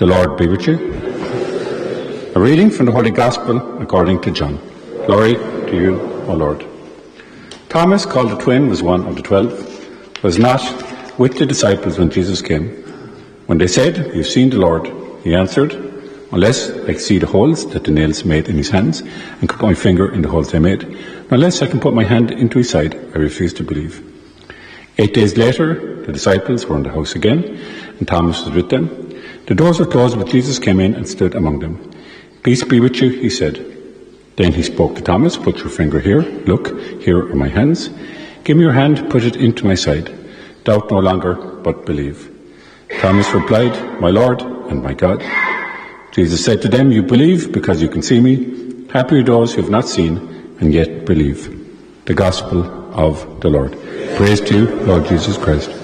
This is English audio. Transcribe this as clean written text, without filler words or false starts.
The Lord be with you. A reading from the Holy Gospel according to John. Glory to you, O Lord. Thomas, called the twin, was one of the 12, was not with the disciples when Jesus came. When they said, "We've seen the Lord," he answered, "Unless I see the holes that the nails made in his hands, and put my finger in the holes they made, and unless I can put my hand into his side, I refuse to believe." 8 days later, the disciples were in the house again, and Thomas was with them. The doors were closed, but Jesus came in and stood among them. "Peace be with you," he said. Then he spoke to Thomas, "Put your finger here. Look, here are my hands. Give me your hand, put it into my side. Doubt no longer, but believe." Thomas replied, "My Lord and my God." Jesus said to them, "You believe because you can see me. Happy are those who have not seen and yet believe." The Gospel of the Lord. Praise to you, Lord Jesus Christ.